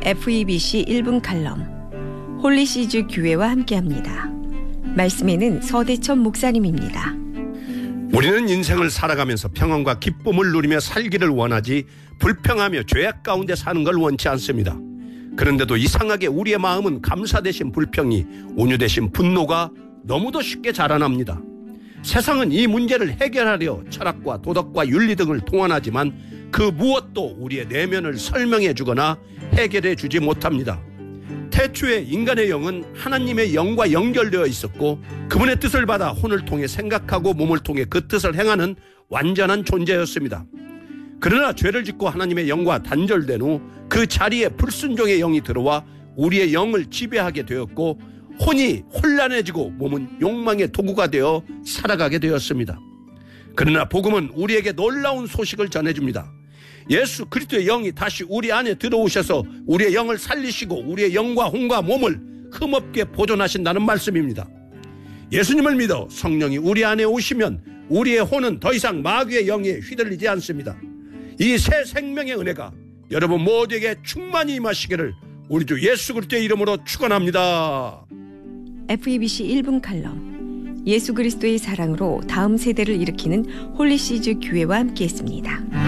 FEBC 1분 칼럼 홀리시즈 교회와 함께합니다. 말씀에는 서대천 목사님입니다. 우리는 인생을 살아가면서 평안과 기쁨을 누리며 살기를 원하지 불평하며 죄악 가운데 사는 걸 원치 않습니다. 그런데도 이상하게 우리의 마음은 감사 대신 불평이, 온유 대신 분노가 너무도 쉽게 자라납니다. 세상은 이 문제를 해결하려 철학과 도덕과 윤리 등을 동원하지만 그 무엇도 우리의 내면을 설명해 주거나 해결해 주지 못합니다. 태초에 인간의 영은 하나님의 영과 연결되어 있었고 그분의 뜻을 받아 혼을 통해 생각하고 몸을 통해 그 뜻을 행하는 완전한 존재였습니다. 그러나 죄를 짓고 하나님의 영과 단절된 후 그 자리에 불순종의 영이 들어와 우리의 영을 지배하게 되었고 혼이 혼란해지고 몸은 욕망의 도구가 되어 살아가게 되었습니다. 그러나 복음은 우리에게 놀라운 소식을 전해줍니다. 예수 그리스도의 영이 다시 우리 안에 들어오셔서 우리의 영을 살리시고 우리의 영과 혼과 몸을 흠없게 보존하신다는 말씀입니다. 예수님을 믿어 성령이 우리 안에 오시면 우리의 혼은 더 이상 마귀의 영에 휘둘리지 않습니다. 이 새 생명의 은혜가 여러분 모두에게 충만히 임하시기를 우리 주 예수 그리스도의 이름으로 축원합니다. FEBC 1분 칼럼 예수 그리스도의 사랑으로 다음 세대를 일으키는 홀리시즈 교회와 함께했습니다.